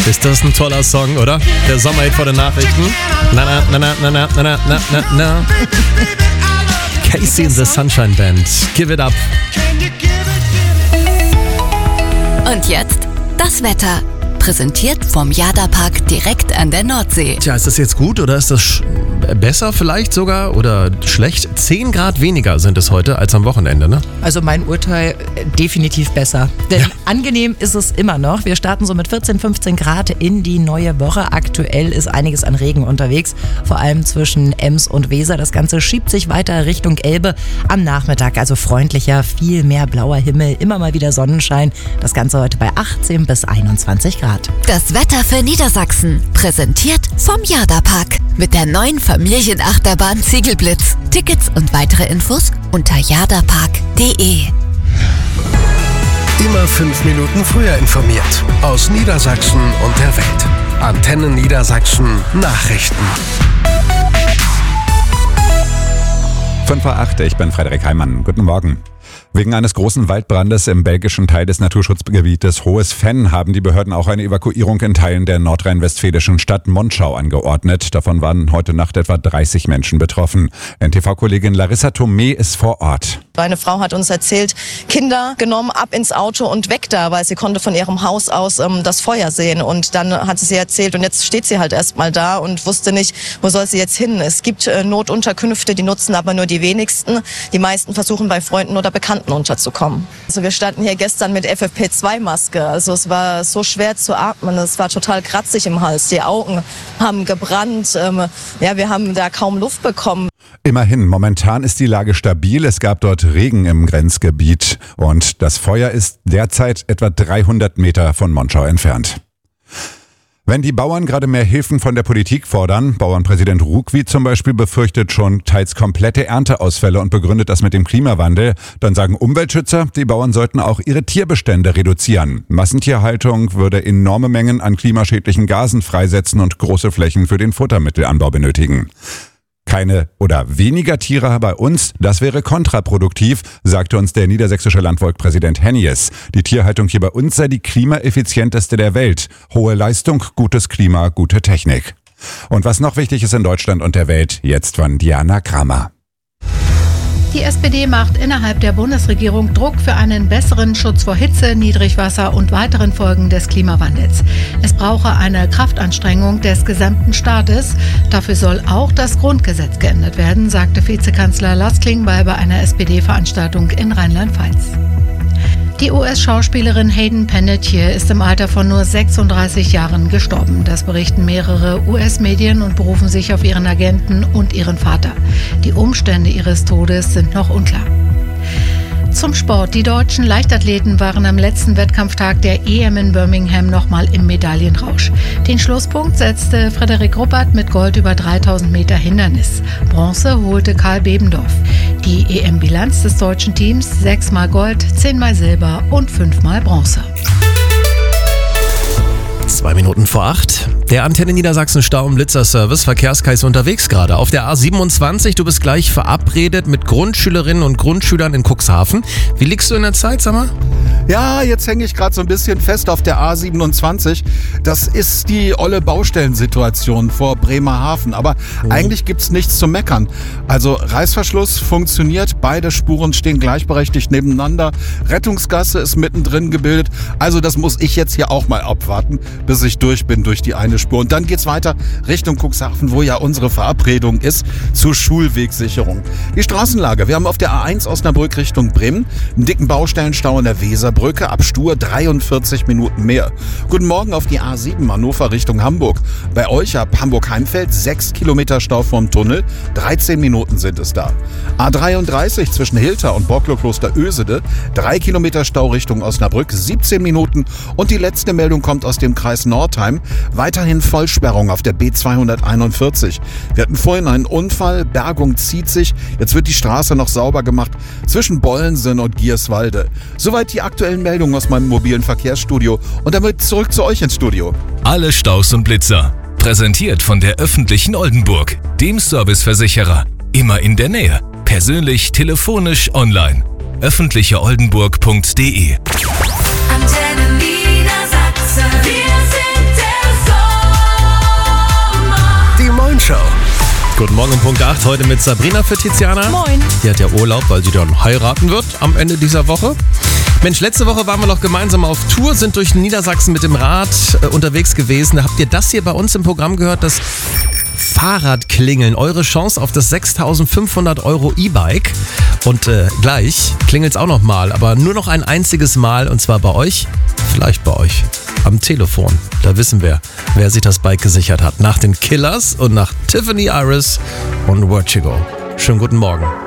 Ist das ein toller Song, oder? Der Sommerhit vor den Nachrichten. Na, na, na, na, na, na, na, na, na, na. Casey and the Sunshine Band. Give it up. Und jetzt das Wetter. Präsentiert vom Jada-Park direkt an der Nordsee. Tja, ist das jetzt gut oder ist das besser vielleicht sogar oder schlecht? 10 Grad weniger sind es heute als am Wochenende, ne? Also mein Urteil definitiv besser. Denn angenehm ist es immer noch. Wir starten so mit 14, 15 Grad in die neue Woche. Aktuell ist einiges an Regen unterwegs, vor allem zwischen Ems und Weser. Das Ganze schiebt sich weiter Richtung Elbe. Am Nachmittag also freundlicher, viel mehr blauer Himmel, immer mal wieder Sonnenschein. Das Ganze heute bei 18 bis 21 Grad. Das Wetter für Niedersachsen. Präsentiert vom Jada-Park. Mit der neuen Familienachterbahn Ziegelblitz. Tickets und weitere Infos unter jadapark.de. Immer 5 Minuten früher informiert. Aus Niedersachsen und der Welt. Antenne Niedersachsen Nachrichten. 5:08 Uhr, ich bin Frederik Heimann. Guten Morgen. Wegen eines großen Waldbrandes im belgischen Teil des Naturschutzgebietes Hohes Venn haben die Behörden auch eine Evakuierung in Teilen der nordrhein-westfälischen Stadt Monschau angeordnet. Davon waren heute Nacht etwa 30 Menschen betroffen. NTV-Kollegin Larissa Thomé ist vor Ort. Eine Frau hat uns erzählt, Kinder genommen, ab ins Auto und weg da, weil sie konnte von ihrem Haus aus das Feuer sehen. Und dann hat sie erzählt und jetzt steht sie halt erstmal da und wusste nicht, wo soll sie jetzt hin. Es gibt Notunterkünfte, die nutzen aber nur die wenigsten. Die meisten versuchen bei Freunden oder Bekannten unterzukommen. Also wir standen hier gestern mit FFP2-Maske. Also es war so schwer zu atmen, es war total kratzig im Hals. Die Augen haben gebrannt. Wir haben da kaum Luft bekommen. Immerhin, momentan ist die Lage stabil. Es gab dort Regen im Grenzgebiet und das Feuer ist derzeit etwa 300 Meter von Monschau entfernt. Wenn die Bauern gerade mehr Hilfen von der Politik fordern, Bauernpräsident Ruckwied zum Beispiel befürchtet schon teils komplette Ernteausfälle und begründet das mit dem Klimawandel, dann sagen Umweltschützer, die Bauern sollten auch ihre Tierbestände reduzieren. Massentierhaltung würde enorme Mengen an klimaschädlichen Gasen freisetzen und große Flächen für den Futtermittelanbau benötigen. Keine oder weniger Tiere bei uns, das wäre kontraproduktiv, sagte uns der niedersächsische Landvolkpräsident Hennies. Die Tierhaltung hier bei uns sei die klimaeffizienteste der Welt. Hohe Leistung, gutes Klima, gute Technik. Und was noch wichtig ist in Deutschland und der Welt, jetzt von Diana Kramer. Die SPD macht innerhalb der Bundesregierung Druck für einen besseren Schutz vor Hitze, Niedrigwasser und weiteren Folgen des Klimawandels. Es brauche eine Kraftanstrengung des gesamten Staates. Dafür soll auch das Grundgesetz geändert werden, sagte Vizekanzler Lars Klingbeil bei einer SPD-Veranstaltung in Rheinland-Pfalz. Die US-Schauspielerin Hayden Panettiere ist im Alter von nur 36 Jahren gestorben. Das berichten mehrere US-Medien und berufen sich auf ihren Agenten und ihren Vater. Die Umstände ihres Todes sind noch unklar. Zum Sport. Die deutschen Leichtathleten waren am letzten Wettkampftag der EM in Birmingham nochmal im Medaillenrausch. Den Schlusspunkt setzte Frederik Ruppert mit Gold über 3000 Meter Hindernis. Bronze holte Karl Bebendorf. Die EM-Bilanz des deutschen Teams: 6-mal Gold, 10-mal Silber und 5-mal Bronze. 2 Minuten vor 8. Der Antenne Niedersachsen Stau- und Blitzerservice. Verkehrskreis unterwegs gerade. Auf der A27, du bist gleich verabredet mit Grundschülerinnen und Grundschülern in Cuxhaven. Wie liegst du in der Zeit, sag mal? Ja, jetzt hänge ich gerade so ein bisschen fest auf der A27. Das ist die olle Baustellensituation vor Bremerhaven. Aber eigentlich gibt's nichts zu meckern. Also Reißverschluss funktioniert, beide Spuren stehen gleichberechtigt nebeneinander. Rettungsgasse ist mittendrin gebildet. Also das muss ich jetzt hier auch mal abwarten, bis ich durch bin durch die eine Spur. Und dann geht's weiter Richtung Cuxhaven, wo ja unsere Verabredung ist, zur Schulwegsicherung. Die Straßenlage. Wir haben auf der A1 Osnabrück Richtung Bremen einen dicken Baustellenstau in der Weserbrücke. Ab Stur 43 Minuten mehr. Guten Morgen auf die A7 Hannover Richtung Hamburg. Bei euch ab Hamburg-Heimfeld 6 Kilometer Stau vorm Tunnel. 13 Minuten sind es da. A33 zwischen Hilter und Borklokloster Ösede. 3 Kilometer Stau Richtung Osnabrück. 17 Minuten. Und die letzte Meldung kommt aus dem Kreis Nordheim. Weiterhin Vollsperrung auf der B241. Wir hatten vorhin einen Unfall, Bergung zieht sich. Jetzt wird die Straße noch sauber gemacht zwischen Bollensen und Gierswalde. Soweit die aktuellen Meldungen aus meinem mobilen Verkehrsstudio. Und damit zurück zu euch ins Studio. Alle Staus und Blitzer. Präsentiert von der öffentlichen Oldenburg, dem Serviceversicherer. Immer in der Nähe. Persönlich, telefonisch, online. öffentlicheoldenburg.de Guten Morgen um Punkt 8, heute mit Sabrina für Tiziana. Moin. Die hat ja Urlaub, weil sie dann heiraten wird am Ende dieser Woche. Mensch, letzte Woche waren wir noch gemeinsam auf Tour, sind durch Niedersachsen mit dem Rad unterwegs gewesen. Da habt ihr das hier bei uns im Programm gehört, das Fahrradklingeln. Eure Chance auf das 6.500 € E-Bike. Und gleich klingelt's auch noch mal, aber nur noch ein einziges Mal und zwar bei euch, vielleicht bei euch am Telefon. Da wissen wir, wer sich das Bike gesichert hat. Nach den Killers und nach Tiffany Iris und Where to Go. Schönen guten Morgen.